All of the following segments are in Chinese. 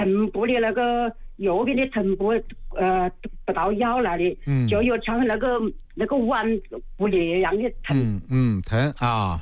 臀部的那个右边的臀部不到腰那里，就有像那个腕不裂一样的疼。 疼啊。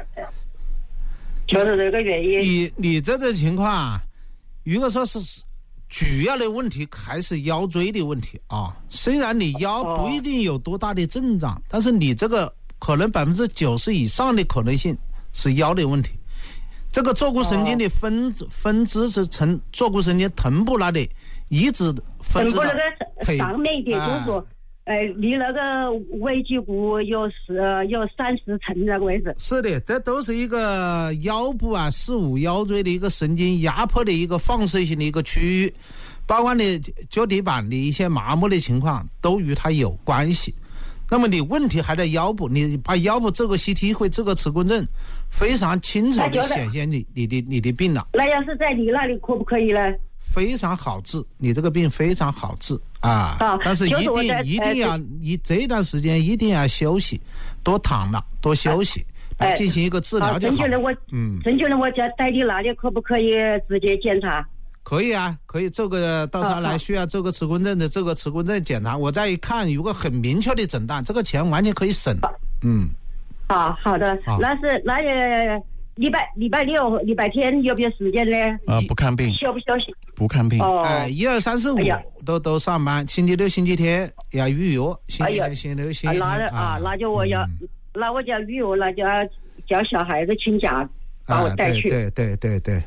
就是这个原因。 你这种情况啊，如果说是主要的问题还是腰椎的问题啊。虽然你腰不一定有多大的症状，但是你这个可能90%以上的可能性是腰的问题。这个坐骨神经的分支是从坐骨神经臀部那里一直分支到臀部那个上面一点就是说。离那个尾脊骨有30寸那个位置。 是的，这都是一个腰部啊四五腰椎的一个神经压迫的一个放射性的一个区域，包括你脚底板的一些麻木的情况都与它有关系。那么你问题还在腰部，你把腰部这个 CT 会这个磁共振非常清楚的显现你的病了。 那要是在你那里可不可以呢？ 非常好治，你这个病非常好治啊！但是一定要你这段时间一定要休息，多躺了，多休息，来进行一个治疗就好。 陈主任，我家在你那里可不可以直接检查？ 可以啊，可以。这个到时候来需要这个磁共振的这个磁共振检查，我再一看，如果很明确的诊断，这个钱完全可以省。 好的，那也。礼拜六、礼拜天有没有时间呢？ 不看病， 休不休息？ 不看病。 1、2、3、4、5都上班，星期六、星期天要预约。星期天、星期六、星期天。 那就我要预约，那就要叫小孩子请假把我带去。 对。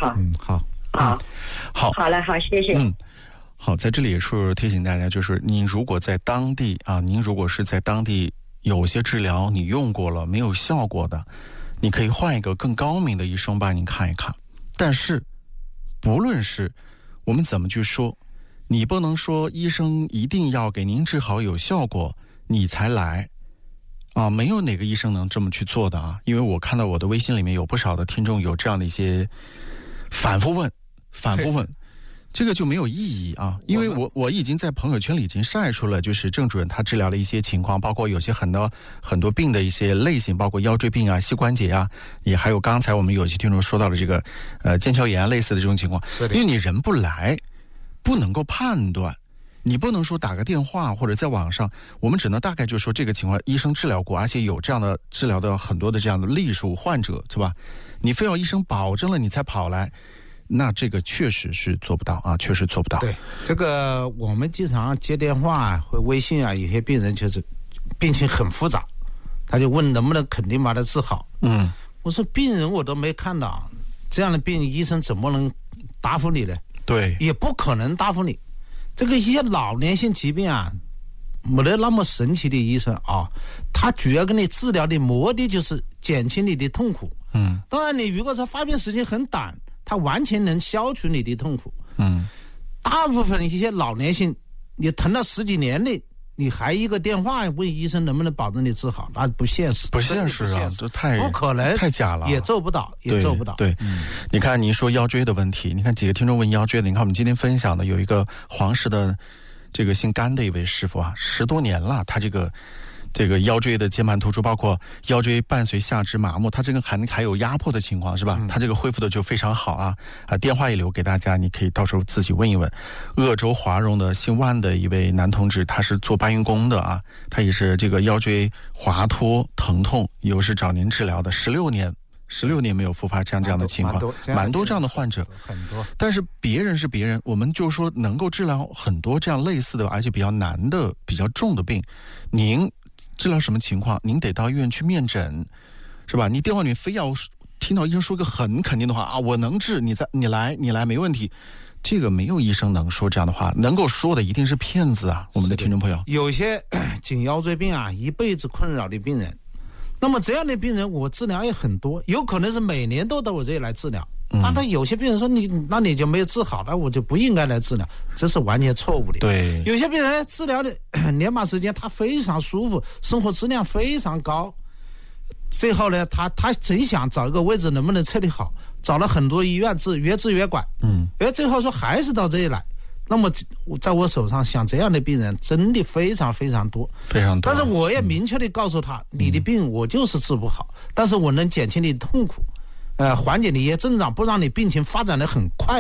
好了，好，谢谢。 好，在这里也是提醒大家，就是您如果在当地您如果是在当地有些治疗你用过了没有效果的。你可以换一个更高明的医生帮你看一看，但是不论是我们怎么去说，你不能说医生一定要给您治好有效果你才来没有哪个医生能这么去做的因为我看到我的微信里面有不少的听众有这样的一些反复问，这个就没有意义因为我已经在朋友圈里已经晒出了，就是郑主任他治疗的一些情况，包括有些很多病的一些类型，包括腰椎病膝关节也还有刚才我们有些听众说到的这个腱鞘炎类似的这种情况。因为你人不来，不能够判断，你不能说打个电话或者在网上，我们只能大概就说这个情况医生治疗过，而且有这样的治疗的很多的这样的例数患者，是吧？你非要医生保证了你才跑来。那这个确实是做不到确实做不到。 对，这个我们经常接电话或微信有些病人就是病情很复杂，他就问能不能肯定把它治好。我说病人我都没看到，这样的病医生怎么能答复你呢？ 对， 也不可能答复你。这个一些老年性疾病没得那么神奇的医生他主要给你治疗的目的就是减轻你的痛苦。当然你如果说发病时间很短，它完全能消除你的痛苦。大部分一些老年性，你疼了10几年的，你还一个电话问医生能不能保证你治好，那不现实， 这太不可能， 太假了， 也做不到。 对，你看您说腰椎的问题，你看几个听众问腰椎的，你看我们今天分享的有一个黄石的这个姓甘的一位师傅10多年了，他这个腰椎的间盘突出，包括腰椎伴随下肢麻木，它这个还有压迫的情况，是吧？它这个恢复的就非常好电话也留给大家，你可以到时候自己问一问。鄂州华容的姓万的一位男同志，他是做搬运工的他也是这个腰椎滑脱疼痛，又是找您治疗的16年没有复发这样的情况，蛮多这样的患者， 很多。 但是别人是别人，我们就说能够治疗很多这样类似的，而且比较难的、比较重的病，您治疗什么情况？您得到医院去面诊，是吧？你电话里面非要听到医生说个很肯定的话我能治，你来没问题。这个没有医生能说这样的话，能够说的一定是骗子我们的听众朋友， 有些颈腰椎病一辈子困扰的病人，那么这样的病人我治疗也很多，有可能是每年都到我这里来治疗。但有些病人说那你就没有治好，那我就不应该来治疗，这是完全错误的。 对， 有些病人治疗的年把时间他非常舒服，生活质量非常高，最后呢他真想找一个位置能不能彻底好，找了很多医院越治越管，最后说还是到这里来。那么在我手上像这样的病人真的非常非常多， 非常多。 但是我也明确地告诉他，你的病我就是治不好，但是我能减轻你的痛苦，缓解你一些症状，不让你病情发展得很快，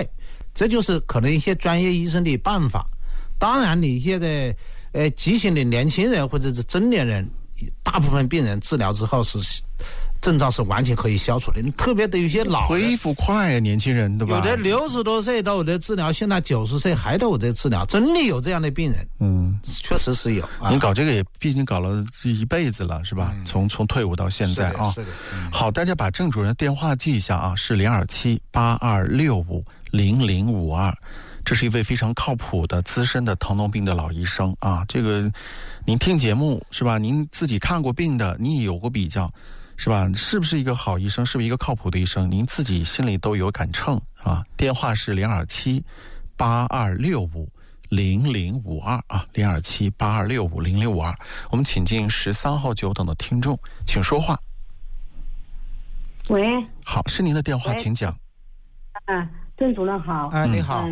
这就是可能一些专业医生的办法。当然你现在急性的年轻人或者是中年人，大部分病人治疗之后是症状是完全可以消除的，特别对于一些老人恢复快，年轻人对吧？ 有的60多岁都有在治疗，现在90岁还都有在治疗，真的有这样的病人。确实是有。 您搞这个也毕竟搞了一辈子了，是吧？从退伍到现在啊。 是的。 好，大家把郑主任电话记一下啊，是02782650052。这是一位非常靠谱的资深的糖尿病的老医生啊。这个您听节目是吧？您自己看过病的，你也有过比较。是吧？是不是一个好医生？是不是一个靠谱的医生？您自己心里都有杆秤啊。电话是02782650052啊，02782650052。我们请进13号久等的听众，请说话。 喂， 好，是您的电话，请讲。 郑主任好。 你好。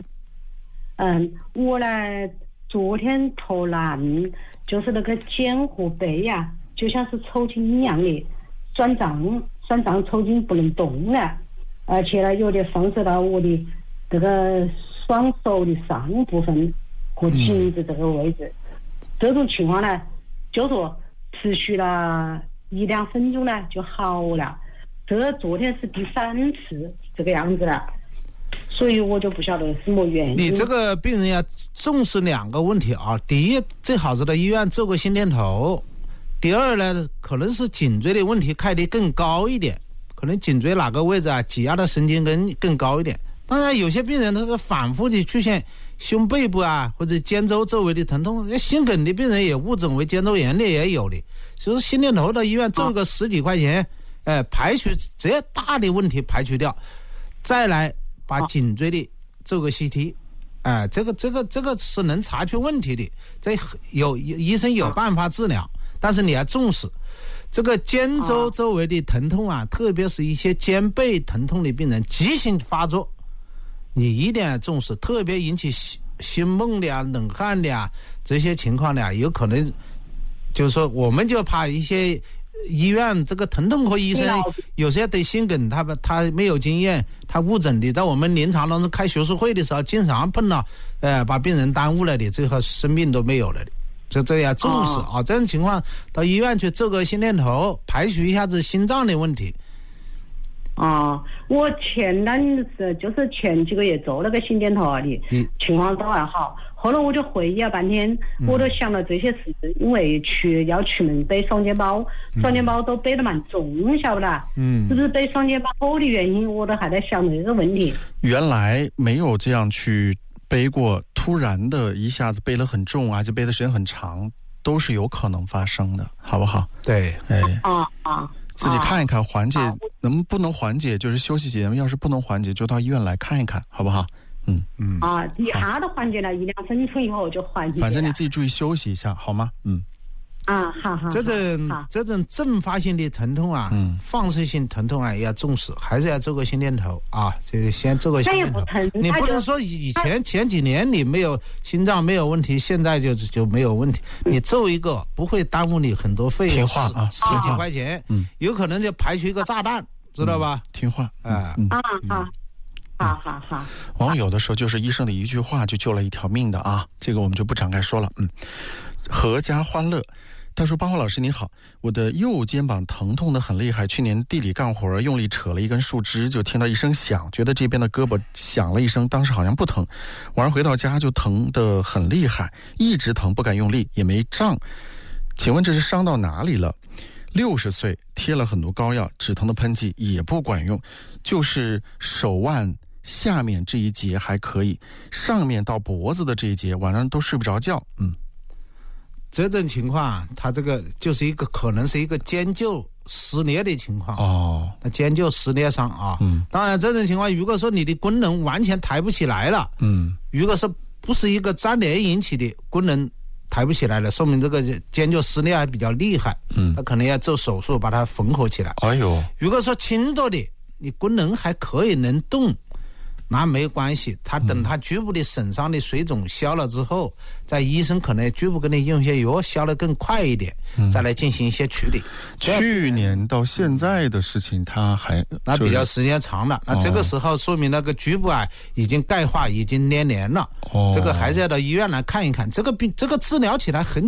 我呢，昨天突然就是那个肩和背呀，就像是抽筋一样的。酸胀抽筋不能动了，而且呢有点放射到我的这个双手的上部分和颈子这个位置。这种情况呢，就说持续了1-2分钟呢就好了。这昨天是第3次这个样子了，所以我就不晓得是什么原因。 你这个病人要重视2个问题啊，第一，最好是到医院做个心电图。第二呢，可能是颈椎的问题开得更高一点，可能颈椎哪个位置啊挤压的神经根更高一点。当然有些病人他是反复的出现胸背部啊或者肩周周围的疼痛，心梗的病人也误诊为肩周炎的也有的。所以说心电图到医院做个10几块钱，排除这些大的问题排除掉，再来把颈椎的做个 CT，这个是能查出问题的，这医生有办法治疗。但是你要重视这个肩周周围的疼痛啊，特别是一些肩背疼痛的病人急性发作，你一定要重视，特别引起心梦的啊、冷汗的啊这些情况的，有可能就是说我们就怕一些医院这个疼痛科医生有些对心梗他没有经验，他误诊的，在我们临床当中开学术会的时候经常碰到把病人耽误了的，最后生命都没有了的。就这样重视啊！这种情况到医院去做个心电图，排除一下子心脏的问题。 我前几个月做那个心电图的，情况都还好。后来我就回忆了半天，我都想了这些事，因为要出门背双肩包，双肩包都背得蛮重，晓不得？是不是背双肩包的原因？我都还在想这个问题。 原来没有这样去背过，突然的一下子背得很重，而且背的时间很长，都是有可能发生的，好不好？ 对， 自己看一看，缓解不能缓解就是休息几天，要是不能缓解就到医院来看一看，好不好？ 一下都缓解了1-2分钟以后就缓解了。 反正你自己注意休息一下，好吗？ 好。 这种阵发性的疼痛啊，放射性疼痛啊，也要重视，还是要做个心电图啊。这个先做个心电图。你不能说前几年你没有心脏没有问题，现在就没有问题。你做一个不会耽误你很多费用，10几块钱，有可能就排除一个炸弹，知道吧？ 听话。 好。 往往有的时候就是医生的一句话就救了一条命的啊，这个我们就不展开说了。阖家欢乐。他说：“邦华老师你好，我的右肩膀疼痛得很厉害，去年地里干活用力扯了一根树枝，就听到一声响，觉得这边的胳膊响了一声，当时好像不疼，晚上回到家就疼得很厉害，一直疼，不敢用力，也没胀。请问这是伤到哪里了？60岁，贴了很多膏药，止疼的喷剂也不管用，就是手腕下面这一节还可以，上面到脖子的这一节晚上都睡不着觉。 这种情况，它这个就是可能是一个肩臼撕裂的情况那肩臼撕裂伤啊。当然这种情况，如果说你的功能完全抬不起来了，如果说不是一个粘连引起的功能抬不起来了，说明这个肩臼撕裂还比较厉害，那可能要做手术把它缝合起来。如果说轻度的，你功能还可以能动， 那没有关系，他等他局部的肾上的水肿消了之后，在医生可能局部给你用些药消得更快一点，再来进行一些处理。 去年到现在的事情，他还那比较时间长了，那这个时候说明那个局部啊已经钙化，已经粘连了。这个还是要到医院来看一看。这个病，这个治疗起来很